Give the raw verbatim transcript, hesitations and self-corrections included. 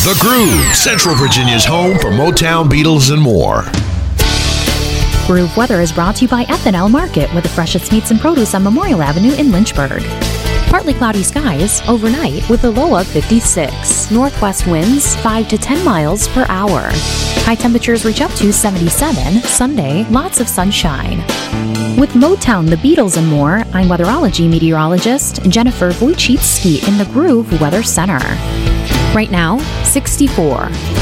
The Groove, Central Virginia's home for Motown, Beatles, and more. Groove Weather is brought to you by F and L Market with the freshest meats and produce on Memorial Avenue in Lynchburg. Partly cloudy skies overnight with a low of fifty-six. Northwest winds five to ten miles per hour. High temperatures reach up to seventy-seven. Sunday, lots of sunshine. With Motown, the Beatles, and more, I'm weatherology meteorologist Jennifer Wojcicki in the Groove Weather Center. Right now, sixty-four.